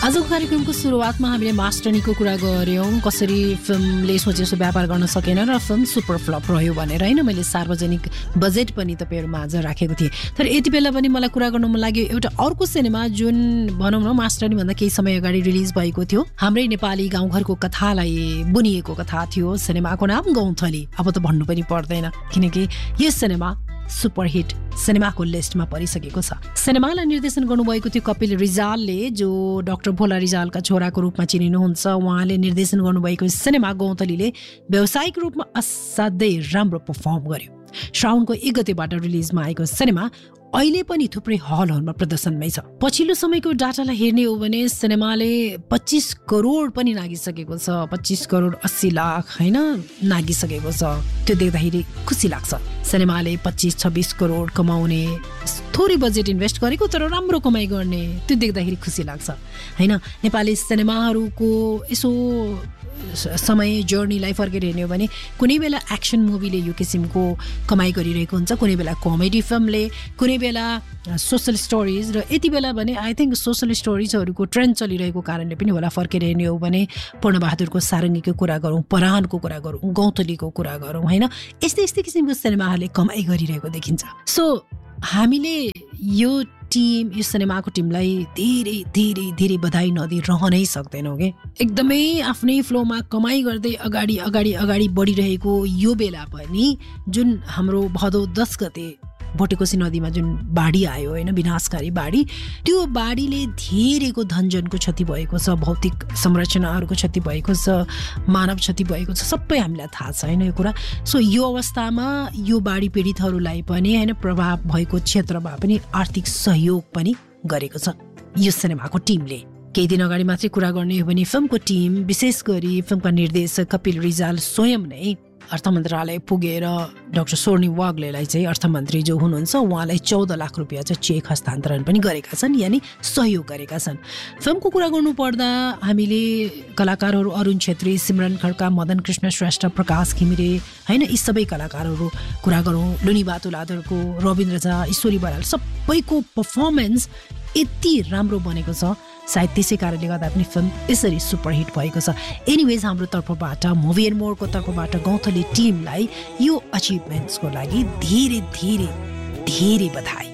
आजको कार्यक्रमको सुरुवातमा हामीले मास्टरनीको कुरा गर्यौं, कसरी फिल्मले सोचेजस्तो व्यापार गर्न सकेन र फिल्म सुपर फ्लप रह्यो भनेर हैन। मैले सार्वजनिक बजेट पनि तपाईहरुमा आज राखेको थिएँ। तर यति बेला पनि मलाई कुरा गर्न मन लाग्यो एउटा अर्को सिनेमा जुन भनौं न मास्टरनी भन्दा केही समय अगाडि रिलिज भएको थियो। हाम्रै नेपाली गाउँघरको कथालाई बुनिएको कथा थियो। सिनेमाको नाम गौँथली। अब त भन्नु पनि पर्दैन किनकि यस सिनेमा सुपरहिट सिनेमाको लिस्टमा परिसकेको छ। सिनेमालाई निर्देशन गर्नुभएको थियो कपिल रिजालले, जो डाक्टर भोला रिजालका छोराको रूपमा चिनिनुहुन्छ। उहाँले निर्देशन गर्नुभएको सिनेमा गौँथलीले व्यावसायिक रूपमा असाध्यै राम्रो परफर्म गर्यो। श्रावणको 1 गतेबाट रिलिजमा आएको सिनेमा अहिले पनि थुप्रै हलहरूमा प्रदर्शनमै छ। पछिल्लो समयको डाटालाई हेर्ने हो भने सिनेमाले 25 करोड पनि नागिसकेको छ। 25 करोड 80 लाख हैन नागिसकेको छ। त्यो देख्दाखेरि खुसी लाग्छ। सिनेमाले 25-26 करोड कमाउने, थोरै बजेट इन्भेस्ट गरेको तर राम्रो कमाइ गर्ने, त्यो देख्दाखेरि खुसी लाग्छ हैन। नेपाली सिनेमाहरूको यसो समय जर्नीलाई फर्केर हेर्ने हो भने कुनै बेला एक्सन मुभीले यो किसिमको कमाइ गरिरहेको हुन्छ, कुनै बेला कमेडी फिल्मले, कुनै बेला सोशल स्टोरीज, र यति बेला भने आई थिङ्क सोशल स्टोरीजहरूको ट्रेन्ड चलिरहेको कारणले पनि होला फर्केर हेर्ने हो भने पूर्णबहादुरको सारङ्गीको कुरा गरौँ, परानको कुरा गरौँ, गौँथलीको कुरा गरौँ हैन। यस्तै किसिमको सिनेमाहरूले कमाइ गरिरहेको देखिन्छ। सो हामीले यो टिम, यो सिनेमाको टिमलाई धेरै धेरै धेरै बधाई नदिई रहनै सक्दैनौँ के। एकदमै आफ्नै फ्लोमा कमाइ गर्दै अगाडि अगाडि अगाडि बढिरहेको यो बेला पनि जुन हाम्रो भदौ 10 गते भोटेकोसी नदीमा जुन बाढी आयो होइन, विनाशकारी बाढी, त्यो बाढीले धेरैको धनजनको क्षति भएको छ, भौतिक संरचनाहरूको क्षति भएको छ, मानव क्षति भएको छ, सबै हामीलाई थाहा छ होइन यो कुरा। सो यो अवस्थामा यो बाढी पीडितहरूलाई पनि होइन प्रभाव भएको क्षेत्रमा पनि आर्थिक सहयोग पनि गरेको छ यो सिनेमाको टिमले। केही दिन अगाडि मात्रै कुरा गर्ने हो भने फिल्मको टिम, विशेष गरी फिल्मका निर्देशक कपिल रिजाल स्वयं नै अर्थ मन्त्रालय पुगेर डाक्टर सोर्नी वाग्लेलाई चाहिँ अर्थमन्त्री जो हुनुहुन्छ उहाँलाई 14 लाख रुपियाँ चाहिँ चेक हस्तान्तरण पनि गरेका छन्, यानि सहयोग गरेका छन्। फिल्मको कुरा गर्नुपर्दा हामीले कलाकारहरू अरुण छेत्री, सिमरन खड्का, मदन कृष्ण श्रेष्ठ, प्रकाश घिमिरे हैन, यी सबै कलाकारहरू कुरा गरौँ, लुनी बातुलादरको, रविन्द्र झा, ईश्वरी बराल, सबैको पर्फर्मेन्स यति राम्रो बनेको छ। सायद त्यसै कारणले गर्दा पनि फिल्म यसरी सुपरहिट भएको छ। एनिवेज हाम्रो तर्फबाट, मुभी एन्ड मोरको तर्फबाट गौँथली टिमलाई यो अचिभमेन्ट्सको लागि धेरै धेरै धेरै बधाई।